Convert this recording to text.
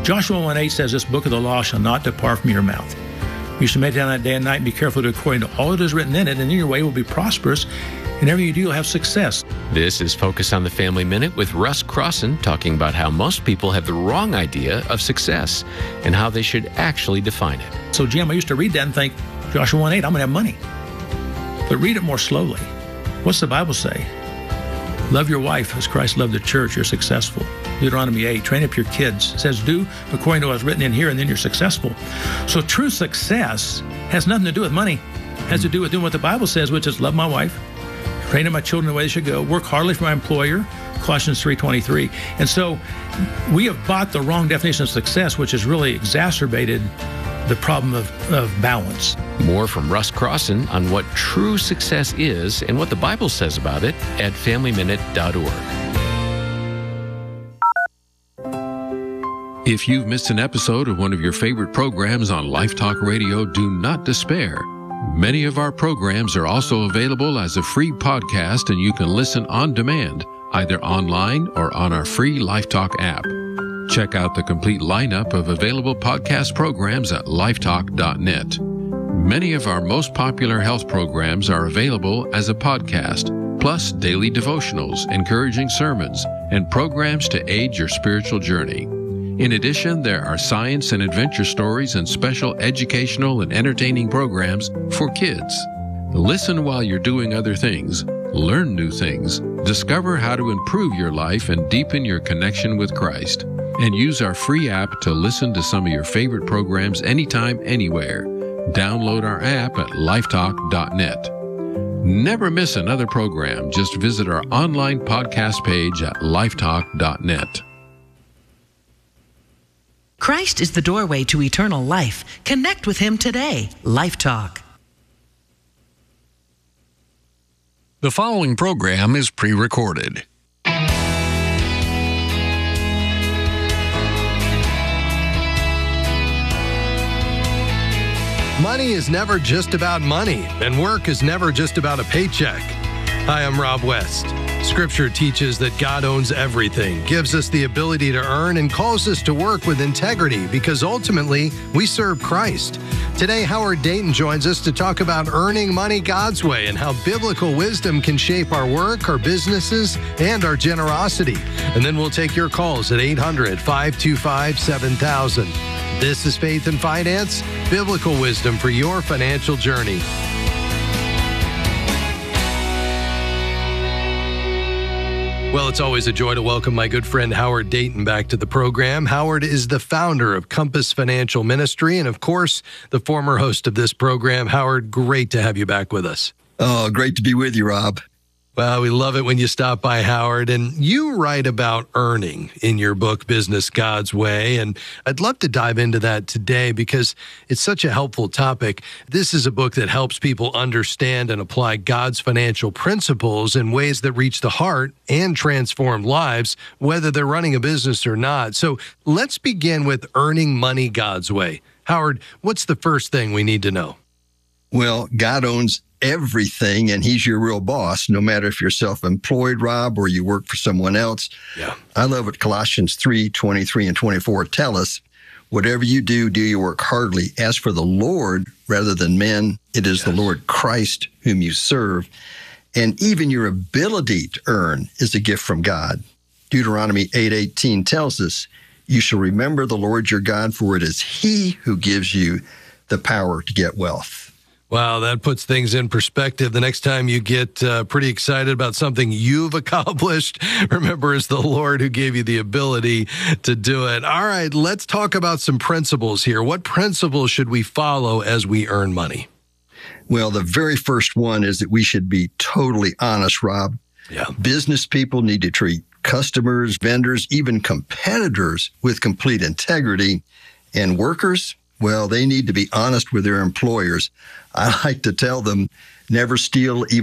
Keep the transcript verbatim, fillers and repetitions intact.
Joshua one eight says, this book of the law shall not depart from your mouth. You should meditate on that day and night and be careful to according to all that is written in it, and then your way will be prosperous. And whatever you do, you'll have success. This is Focus on the Family Minute with Russ Crossan, talking about how most people have the wrong idea of success and how they should actually define it. So, Jim, I used to read that and think, Joshua one eight, I'm going to have money. But read it more slowly. What's the Bible say? Love your wife as Christ loved the church, you're successful. Deuteronomy eight, train up your kids. It says, do according to what's written in here, and then you're successful. So true success has nothing to do with money. It has to do with doing what the Bible says, which is love my wife, train up my children the way they should go, work hardly for my employer, Colossians three twenty-three. And so we have bought the wrong definition of success, which has really exacerbated the problem of, of balance. More from Russ Crossan on what true success is and what the Bible says about it at family minute dot org. If you've missed an episode of one of your favorite programs on Life Talk Radio, do not despair. Many of our programs are also available as a free podcast, and you can listen on demand, either online or on our free Life Talk app. Check out the complete lineup of available podcast programs at lifetalk dot net. Many of our most popular health programs are available as a podcast, plus daily devotionals, encouraging sermons, and programs to aid your spiritual journey. In addition, there are science and adventure stories and special educational and entertaining programs for kids. Listen while you're doing other things, learn new things, discover how to improve your life and deepen your connection with Christ. And use our free app to listen to some of your favorite programs anytime, anywhere. Download our app at lifetalk dot net. Never miss another program. Just visit our online podcast page at lifetalk dot net. Christ is the doorway to eternal life. Connect with Him today. Life Talk. The following program is pre-recorded. Money is never just about money, and work is never just about a paycheck. Hi, I'm Rob West. Scripture teaches that God owns everything, gives us the ability to earn, and calls us to work with integrity because ultimately we serve Christ. Today, Howard Dayton joins us to talk about earning money God's way and how biblical wisdom can shape our work, our businesses, and our generosity. And then we'll take your calls at eight hundred, five two five, seven thousand. This is Faith and Finance, biblical wisdom for your financial journey. Well, it's always a joy to welcome my good friend Howard Dayton back to the program. Howard is the founder of Compass Financial Ministry and, of course, the former host of this program. Howard, great to have you back with us. Oh, great to be with you, Rob. Well, we love it when you stop by, Howard. And you write about earning in your book, Business God's Way. And I'd love to dive into that today because it's such a helpful topic. This is a book that helps people understand and apply God's financial principles in ways that reach the heart and transform lives, whether they're running a business or not. So let's begin with earning money God's way. Howard, what's the first thing we need to know? Well, God owns everything, and He's your real boss, no matter if you're self-employed, Rob, or you work for someone else. Yeah. I love what Colossians three, twenty-three and twenty-four tell us. Whatever you do, do your work heartily, as for the Lord rather than men. It is yes. the Lord Christ whom you serve. And even your ability to earn is a gift from God. Deuteronomy eight eighteen tells us, you shall remember the Lord your God, for it is He who gives you the power to get wealth. Wow, that puts things in perspective. The next time you get uh, pretty excited about something you've accomplished, remember it's the Lord who gave you the ability to do it. All right, let's talk about some principles here. What principles should we follow as we earn money? Well, the very first one is that we should be totally honest, Rob. Yeah. Business people need to treat customers, vendors, even competitors with complete integrity. And workers, well, they need to be honest with their employers. I like to tell them, never steal even